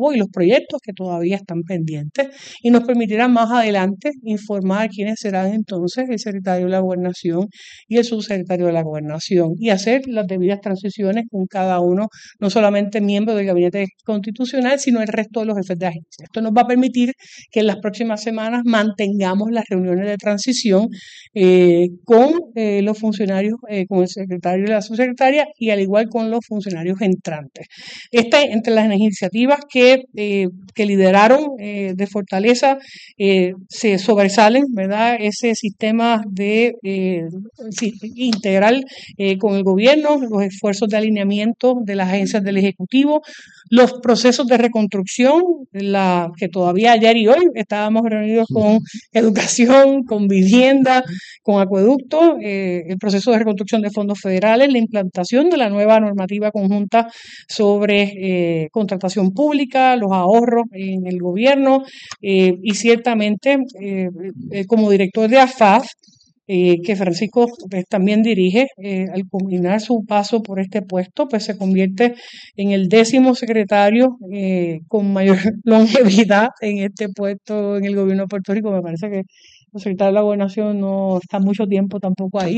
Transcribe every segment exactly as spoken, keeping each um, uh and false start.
cabo y los proyectos que todavía están pendientes, y nos permitirá más adelante informar quiénes serán entonces el secretario de la Gobernación y el subsecretario de la Gobernación, y hacer las debidas transiciones con cada uno, no solamente miembros del Gabinete Constitucional, sino el resto de los jefes de agencia. Esto nos va a permitir que en las próximas semanas mantengamos las reuniones de transición eh, con eh, los funcionarios, eh, con el secretario y la subsecretaria, y al igual con los funcionarios entrantes. Esta, entre las iniciativas que, eh, que lideraron eh, de Fortaleza, eh, se sobresalen, ¿verdad?, ese sistema de eh, sí, integral eh, con el gobierno, los esfuerzos de alineamiento de las agencias del Ejecutivo, los procesos de reconstrucción, la, que todavía ayer y hoy estábamos reunidos con educación, con vivienda, con acueducto, eh, el proceso de reconstrucción de fondos federales, la implantación de la nueva normativa conjunta sobre eh, contratación pública, los ahorros en el gobierno, eh, y ciertamente eh, eh, como director de A F A F, Eh, que Francisco pues, también dirige, eh, al culminar su paso por este puesto, pues se convierte en el décimo secretario eh, con mayor longevidad en este puesto en el gobierno de Puerto Rico. Me parece que el secretario de la Gobernación no está mucho tiempo tampoco ahí,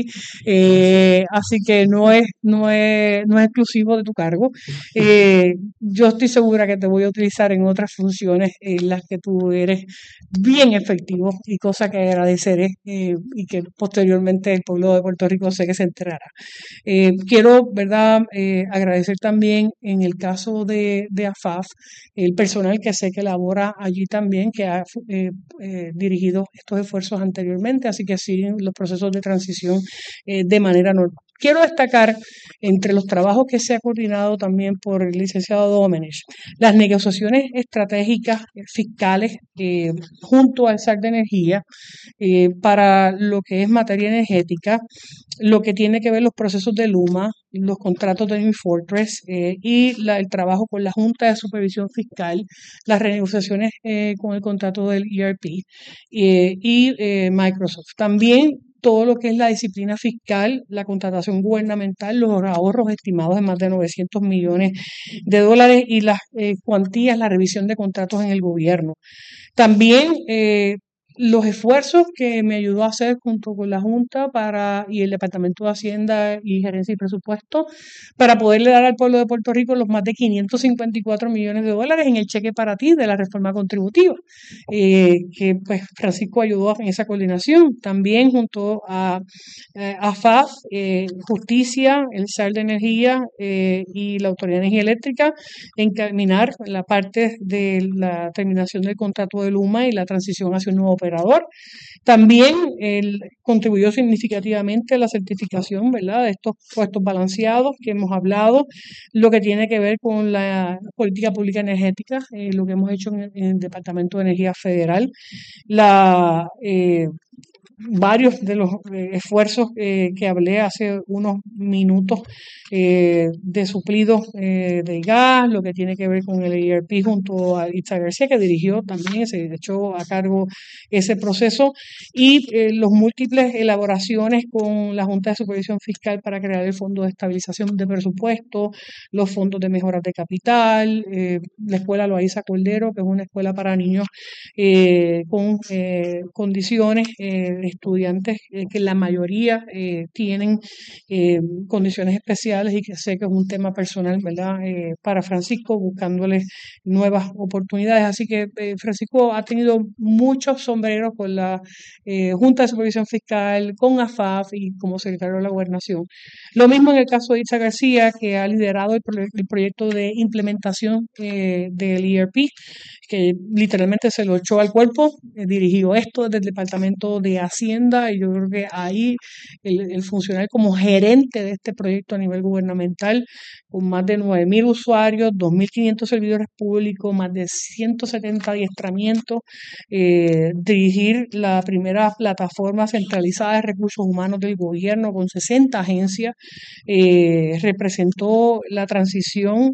eh, así que no es, no es, no es exclusivo de tu cargo. Eh, yo estoy segura que te voy a utilizar en otras funciones en las que tú eres bien efectivo, y cosa que agradeceré eh, y que posteriormente el pueblo de Puerto Rico sé que se enterará. Eh, quiero, ¿verdad?, eh, agradecer también en el caso de, de A F A F, el personal que sé que labora allí también, que ha eh, eh, dirigido estos esfuerzos anteriormente, así que siguen los procesos de transición eh, de manera normal. Quiero destacar entre los trabajos que se ha coordinado también por el licenciado Domenech, las negociaciones estratégicas fiscales eh, junto al S A C de Energía eh, para lo que es materia energética, lo que tiene que ver los procesos de Luma, los contratos de New Fortress eh, y la, el trabajo con la Junta de Supervisión Fiscal, las renegociaciones eh, con el contrato del E R P eh, y eh, Microsoft. También todo lo que es la disciplina fiscal, la contratación gubernamental, los ahorros estimados de más de novecientos millones de dólares y las eh, cuantías, la revisión de contratos en el gobierno. También eh, los esfuerzos que me ayudó a hacer junto con la Junta para, y el Departamento de Hacienda y Gerencia y Presupuesto para poderle dar al pueblo de Puerto Rico los más de quinientos cincuenta y cuatro millones de dólares en el cheque para ti de la reforma contributiva, eh, que pues Francisco ayudó en esa coordinación. También junto a, eh, a F A F, eh, Justicia, el S A R de Energía eh, y la Autoridad de Energía Eléctrica, encaminar la parte de la terminación del contrato de Luma y la transición hacia un nuevo operador. También él contribuyó significativamente a la certificación, ¿verdad?, de estos puestos balanceados que hemos hablado, lo que tiene que ver con la política pública energética, eh, lo que hemos hecho en el, en el Departamento de Energía Federal, la eh, varios de los eh, esfuerzos eh, que hablé hace unos minutos eh, de suplido eh, de gas, lo que tiene que ver con el E R P junto a Itza García, que dirigió también, se echó a cargo ese proceso, y eh, los múltiples elaboraciones con la Junta de Supervisión Fiscal para crear el Fondo de Estabilización de Presupuesto, los fondos de mejoras de capital, eh, la escuela Loaiza Cordero, que es una escuela para niños eh, con eh, condiciones eh, estudiantes eh, que la mayoría eh, tienen eh, condiciones especiales, y que sé que es un tema personal, ¿verdad?, eh, para Francisco, buscándole nuevas oportunidades. Así que eh, Francisco ha tenido muchos sombreros con la eh, Junta de Supervisión Fiscal, con A F A F y como secretario de la Gobernación. Lo mismo en el caso de Itza García, que ha liderado el, pro el proyecto de implementación eh, del E R P, que literalmente se lo echó al cuerpo, eh, dirigió esto desde el Departamento de Hacienda, y yo creo que ahí el, el funcionar como gerente de este proyecto a nivel gubernamental, con más de nueve mil usuarios, dos mil quinientos servidores públicos, más de ciento setenta adiestramientos, eh, dirigir la primera plataforma centralizada de recursos humanos del gobierno con sesenta agencias, eh, representó la transición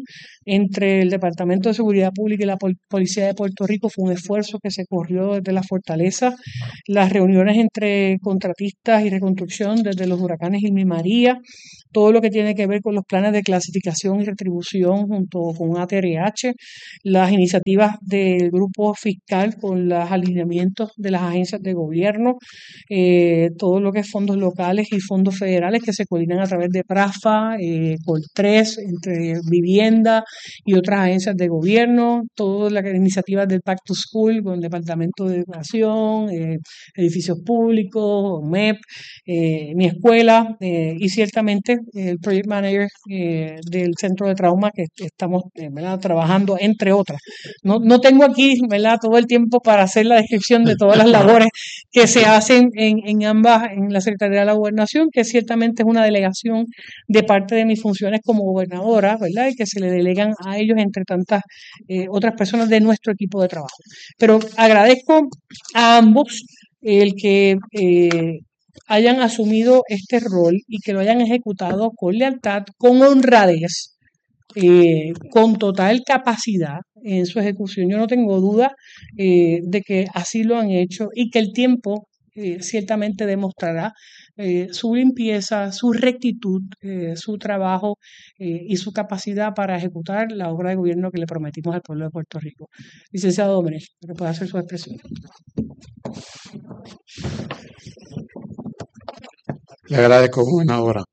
entre el Departamento de Seguridad Pública y la Pol- Policía de Puerto Rico. Fue un esfuerzo que se corrió desde la fortaleza, las reuniones entre contratistas y reconstrucción desde los huracanes Irma y María, todo lo que tiene que ver con los planes de clasificación y retribución junto con A T R H, las iniciativas del grupo fiscal con los alineamientos de las agencias de gobierno, eh, todo lo que es fondos locales y fondos federales que se coordinan a través de PRAFA, eh, Coltres, entre vivienda y otras agencias de gobierno, todas las iniciativas del Back to School con el Departamento de Educación, eh, edificios públicos, M E P, eh, mi escuela, eh, y ciertamente el Project Manager eh, del Centro de Trauma que estamos eh, ¿verdad? trabajando, entre otras. No, no tengo aquí ¿verdad? todo el tiempo para hacer la descripción de todas las labores que se hacen en, en ambas, en la Secretaría de la Gobernación, que ciertamente es una delegación de parte de mis funciones como gobernadora, ¿verdad? Y que se le delegan a ellos entre tantas eh, otras personas de nuestro equipo de trabajo. Pero agradezco a ambos el que eh, hayan asumido este rol y que lo hayan ejecutado con lealtad, con honradez, eh, con total capacidad en su ejecución. Yo no tengo duda eh, de que así lo han hecho y que el tiempo eh, ciertamente demostrará eh, su limpieza, su rectitud, eh, su trabajo eh, y su capacidad para ejecutar la obra de gobierno que le prometimos al pueblo de Puerto Rico. Licenciado Domenech, que pueda hacer su expresión. Le agradezco, gobernadora.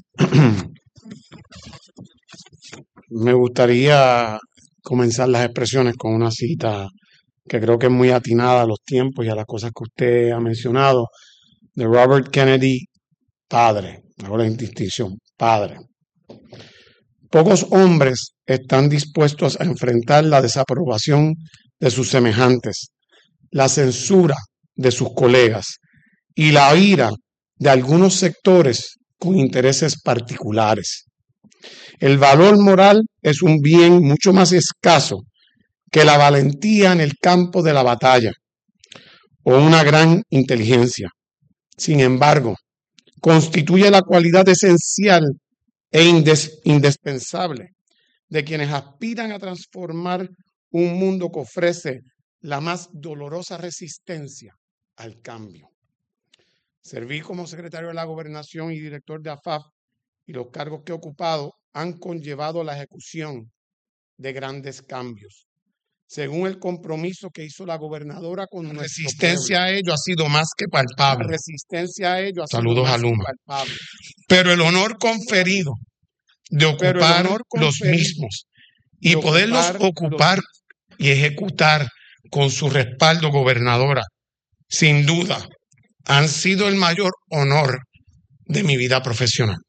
Me gustaría comenzar las expresiones con una cita que creo que es muy atinada a los tiempos y a las cosas que usted ha mencionado, de Robert Kennedy, padre, hago la distinción, padre. Pocos hombres están dispuestos a enfrentar la desaprobación de sus semejantes, la censura de sus colegas y la ira de algunos sectores con intereses particulares. El valor moral es un bien mucho más escaso que la valentía en el campo de la batalla o una gran inteligencia. Sin embargo, constituye la cualidad esencial e indes- indispensable de quienes aspiran a transformar un mundo que ofrece la más dolorosa resistencia al cambio. Serví como secretario de la Gobernación y director de A F A F, y los cargos que he ocupado han conllevado la ejecución de grandes cambios. Según el compromiso que hizo la gobernadora con nuestro resistencia pueblo, a ello ha sido más que palpable. La resistencia a ello ha Saludos sido más a Luma. Que palpable. Pero el honor conferido de ocupar honor los mismos y poderlos ocupar los... y ejecutar con su respaldo, gobernadora, sin duda, han sido el mayor honor de mi vida profesional.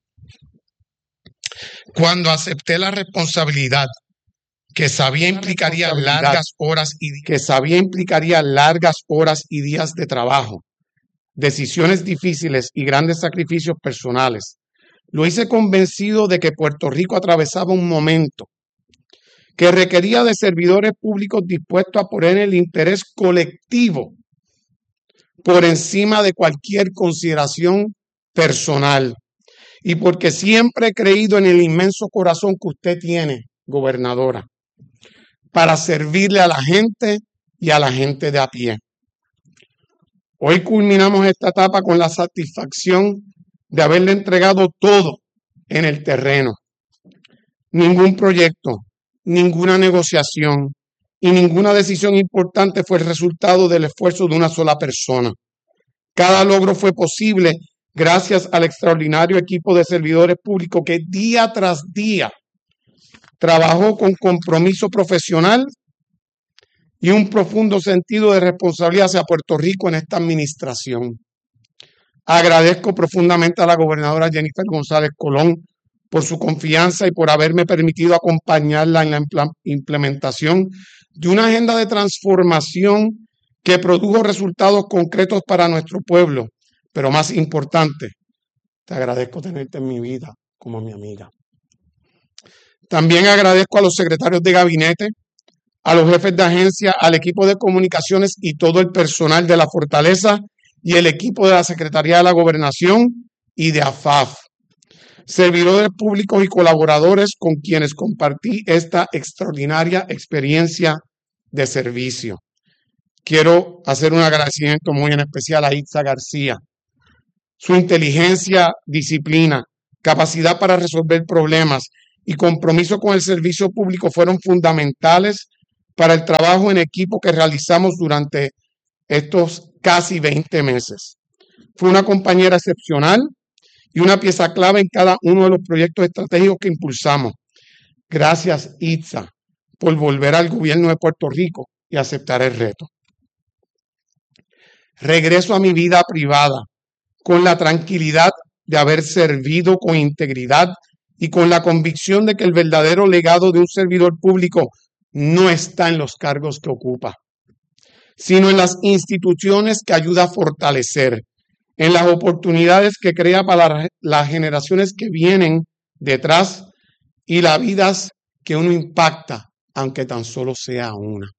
Cuando acepté la responsabilidad que sabía implicaría largas horas y que sabía implicaría largas horas y días de trabajo, decisiones difíciles y grandes sacrificios personales, lo hice convencido de que Puerto Rico atravesaba un momento que requería de servidores públicos dispuestos a poner el interés colectivo por encima de cualquier consideración personal. Y porque siempre he creído en el inmenso corazón que usted tiene, gobernadora, para servirle a la gente y a la gente de a pie. Hoy culminamos esta etapa con la satisfacción de haberle entregado todo en el terreno. Ningún proyecto, ninguna negociación y ninguna decisión importante fue el resultado del esfuerzo de una sola persona. Cada logro fue posible gracias al extraordinario equipo de servidores públicos que día tras día trabajó con compromiso profesional y un profundo sentido de responsabilidad hacia Puerto Rico en esta administración. Agradezco profundamente a la gobernadora Jennifer González Colón por su confianza y por haberme permitido acompañarla en la implementación de una agenda de transformación que produjo resultados concretos para nuestro pueblo. Pero más importante, te agradezco tenerte en mi vida como mi amiga. También agradezco a los secretarios de gabinete, a los jefes de agencia, al equipo de comunicaciones y todo el personal de la Fortaleza y el equipo de la Secretaría de la Gobernación y de A F A F. servidores públicos y colaboradores con quienes compartí esta extraordinaria experiencia de servicio. Quiero hacer un agradecimiento muy en especial a Itza García. Su inteligencia, disciplina, capacidad para resolver problemas y compromiso con el servicio público fueron fundamentales para el trabajo en equipo que realizamos durante estos casi veinte meses. Fue una compañera excepcional y una pieza clave en cada uno de los proyectos estratégicos que impulsamos. Gracias, Itza, por volver al gobierno de Puerto Rico y aceptar el reto. Regreso a mi vida privada con la tranquilidad de haber servido con integridad y con la convicción de que el verdadero legado de un servidor público no está en los cargos que ocupa, sino en las instituciones que ayuda a fortalecer, en las oportunidades que crea para las generaciones que vienen detrás y las vidas que uno impacta, aunque tan solo sea una.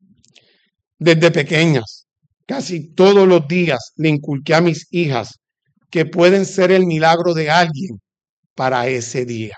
Desde pequeñas, casi todos los días le inculqué a mis hijas que pueden ser el milagro de alguien para ese día.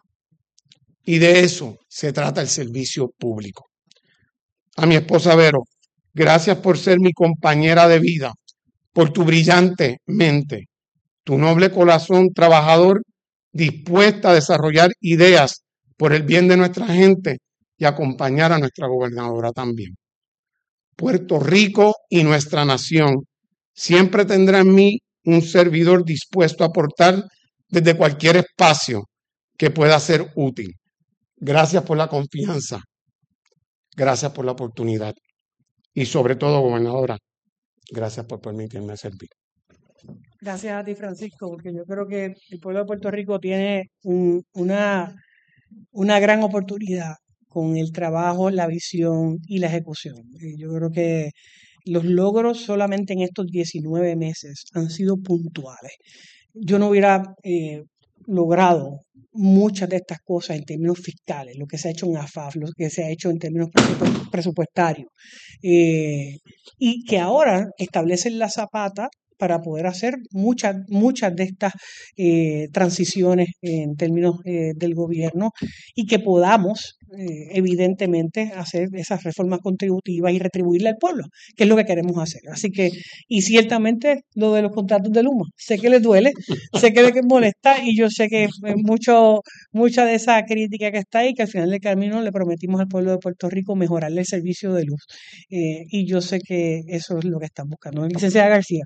Y de eso se trata el servicio público. A mi esposa Vero, gracias por ser mi compañera de vida, por tu brillante mente, tu noble corazón trabajador, dispuesta a desarrollar ideas por el bien de nuestra gente y acompañar a nuestra gobernadora también. Puerto Rico y nuestra nación siempre tendrá en mí un servidor dispuesto a aportar desde cualquier espacio que pueda ser útil. Gracias por la confianza. Gracias por la oportunidad. Y sobre todo, gobernadora, gracias por permitirme servir. Gracias a ti, Francisco, porque yo creo que el pueblo de Puerto Rico tiene un, una, una gran oportunidad con el trabajo, la visión y la ejecución. Y yo creo que los logros solamente en estos diecinueve meses han sido puntuales. Yo no hubiera eh, logrado muchas de estas cosas en términos fiscales, lo que se ha hecho en A F A F, lo que se ha hecho en términos presupuestarios, eh, y que ahora establecen la zapata para poder hacer muchas, muchas de estas eh, transiciones en términos eh, del gobierno y que podamos, eh, evidentemente, hacer esas reformas contributivas y retribuirle al pueblo, que es lo que queremos hacer. Así que, y ciertamente lo de los contratos de Luma, sé que les duele, sé que les molesta y yo sé que mucho, mucha de esa crítica que está ahí, que al final del camino le prometimos al pueblo de Puerto Rico mejorarle el servicio de luz. Eh, y yo sé que eso es lo que están buscando. Licenciada García.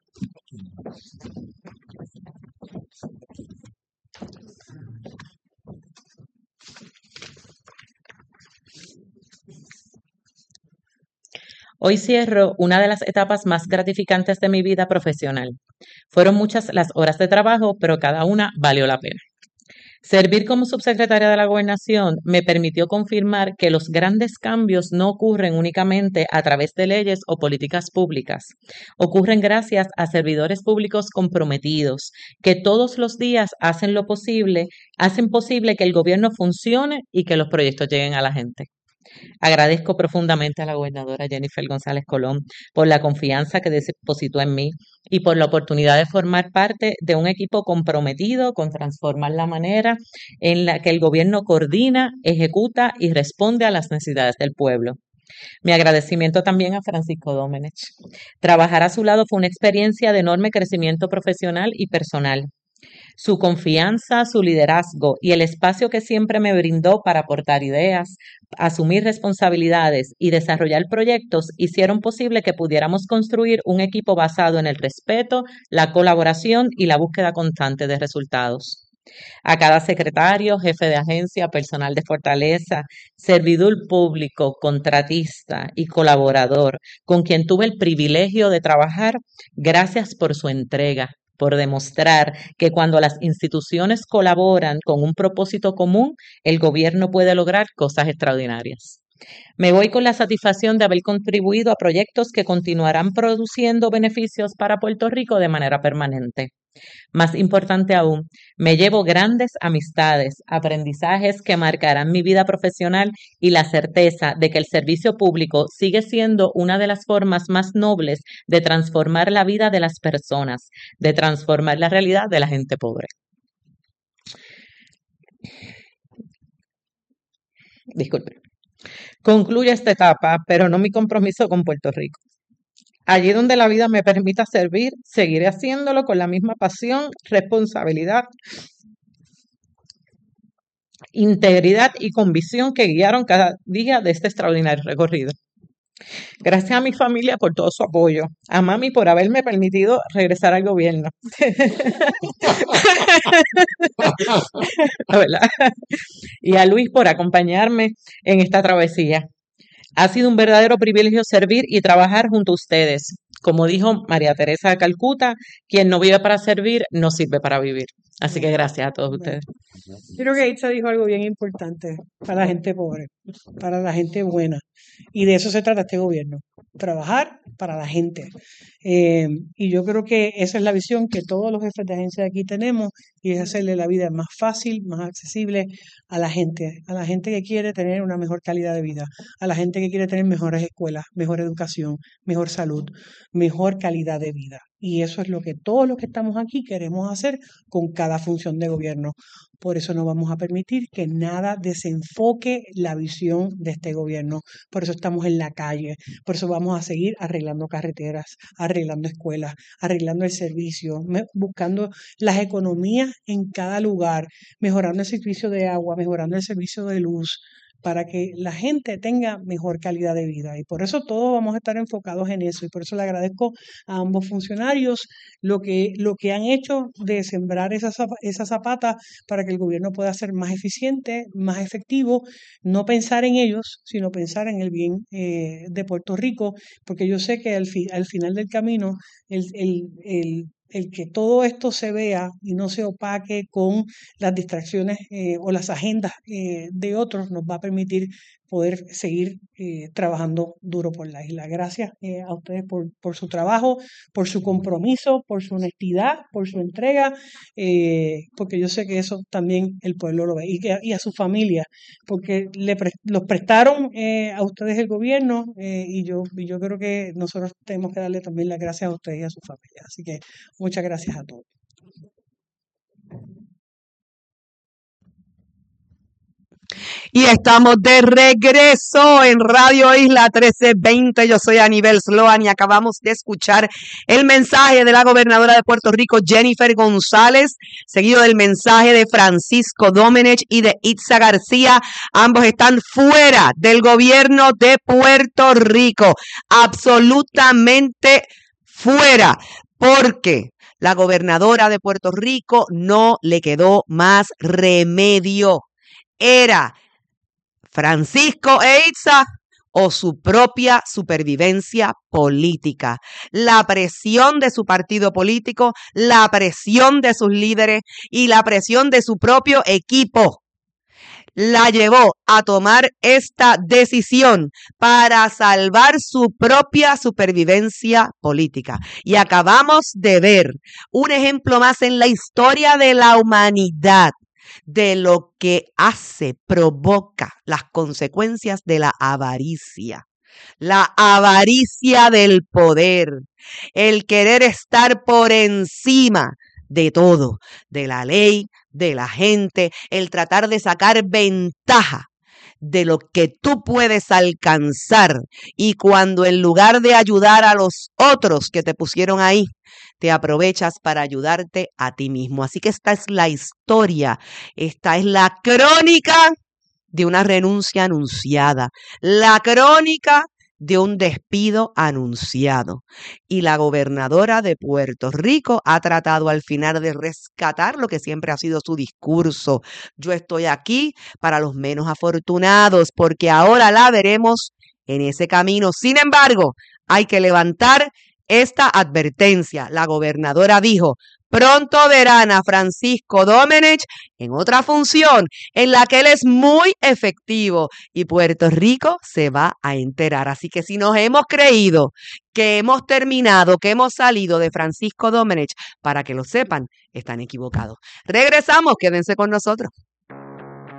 Hoy cierro una de las etapas más gratificantes de mi vida profesional. Fueron muchas las horas de trabajo, pero cada una valió la pena. Servir como subsecretaria de la Gobernación me permitió confirmar que los grandes cambios no ocurren únicamente a través de leyes o políticas públicas. Ocurren gracias a servidores públicos comprometidos, que todos los días hacen lo posible, hacen posible que el gobierno funcione y que los proyectos lleguen a la gente. Agradezco profundamente a la gobernadora Jennifer González Colón por la confianza que depositó en mí y por la oportunidad de formar parte de un equipo comprometido con transformar la manera en la que el gobierno coordina, ejecuta y responde a las necesidades del pueblo. Mi agradecimiento también a Francisco Domenech. Trabajar a su lado fue una experiencia de enorme crecimiento profesional y personal. Su confianza, su liderazgo y el espacio que siempre me brindó para aportar ideas, asumir responsabilidades y desarrollar proyectos hicieron posible que pudiéramos construir un equipo basado en el respeto, la colaboración y la búsqueda constante de resultados. A cada secretario, jefe de agencia, personal de Fortaleza, servidor público, contratista y colaborador con quien tuve el privilegio de trabajar, gracias por su entrega, por demostrar que cuando las instituciones colaboran con un propósito común, el gobierno puede lograr cosas extraordinarias. Me voy con la satisfacción de haber contribuido a proyectos que continuarán produciendo beneficios para Puerto Rico de manera permanente. Más importante aún, me llevo grandes amistades, aprendizajes que marcarán mi vida profesional y la certeza de que el servicio público sigue siendo una de las formas más nobles de transformar la vida de las personas, de transformar la realidad de la gente pobre. disculpe, concluye esta etapa, pero no mi compromiso con Puerto Rico. Allí donde la vida me permita servir, seguiré haciéndolo con la misma pasión, responsabilidad, integridad y convicción que guiaron cada día de este extraordinario recorrido. Gracias a mi familia por todo su apoyo, a mami por haberme permitido regresar al gobierno. La verdad. Y a Luis por acompañarme en esta travesía. Ha sido un verdadero privilegio servir y trabajar junto a ustedes. Como dijo María Teresa de Calcuta, quien no vive para servir, no sirve para vivir. Así que gracias a todos ustedes. Creo que Itza dijo algo bien importante para la gente pobre, para la gente buena. Y de eso se trata este gobierno, trabajar para la gente. Eh, y yo creo que esa es la visión que todos los jefes de agencia de aquí tenemos, y es hacerle la vida más fácil, más accesible a la gente, a la gente que quiere tener una mejor calidad de vida, a la gente que quiere tener mejores escuelas, mejor educación, mejor salud, mejor calidad de vida. Y eso es lo que todos los que estamos aquí queremos hacer con cada función de gobierno. Por eso no vamos a permitir que nada desenfoque la visión de este gobierno. Por eso estamos en la calle. Por eso vamos a seguir arreglando carreteras, arreglando escuelas, arreglando el servicio, me- buscando las economías en cada lugar, mejorando el servicio de agua, mejorando el servicio de luz, para que la gente tenga mejor calidad de vida. Y por eso todos vamos a estar enfocados en eso. Y por eso le agradezco a ambos funcionarios lo que, lo que han hecho de sembrar esa, zapa- esa zapata para que el gobierno pueda ser más eficiente, más efectivo, no pensar en ellos, sino pensar en el bien eh, de Puerto Rico, porque yo sé que al, fi- al final del camino, el, el, el el que todo esto se vea y no se opaque con las distracciones eh, o las agendas eh, de otros nos va a permitir poder seguir eh, trabajando duro por la isla. Gracias eh, a ustedes por, por su trabajo, por su compromiso, por su honestidad, por su entrega, eh, porque yo sé que eso también el pueblo lo ve, y, que- y a su familia, porque le pre- los prestaron eh, a ustedes el gobierno, eh, y yo, y yo creo que nosotros tenemos que darle también las gracias a ustedes y a su familia. Así que muchas gracias a todos. Y estamos de regreso en Radio Isla trece veinte. Yo soy Anibel Sloan y acabamos de escuchar el mensaje de la gobernadora de Puerto Rico, Jennifer González, seguido del mensaje de Francisco Domenech y de Itza García. Ambos están fuera del gobierno de Puerto Rico, absolutamente fuera, porque la gobernadora de Puerto Rico no le quedó más remedio. Era Francisco e Itza o su propia supervivencia política. La presión de su partido político, la presión de sus líderes y la presión de su propio equipo la llevó a tomar esta decisión para salvar su propia supervivencia política. Y acabamos de ver un ejemplo más en la historia de la humanidad de lo que hace, provoca las consecuencias de la avaricia. La avaricia del poder, el querer estar por encima de todo, de la ley, de la gente, el tratar de sacar ventaja de lo que tú puedes alcanzar, y cuando en lugar de ayudar a los otros que te pusieron ahí, te aprovechas para ayudarte a ti mismo. Así que esta es la historia, esta es la crónica de una renuncia anunciada, la crónica de un despido anunciado. Y la gobernadora de Puerto Rico ha tratado al final de rescatar lo que siempre ha sido su discurso. Yo estoy aquí para los menos afortunados, porque ahora la veremos en ese camino. Sin embargo, hay que levantar esta advertencia. La gobernadora dijo: pronto verán a Francisco Domenech en otra función en la que él es muy efectivo y Puerto Rico se va a enterar. Así que si nos hemos creído que hemos terminado, que hemos salido de Francisco Domenech, para que lo sepan, están equivocados. Regresamos, quédense con nosotros.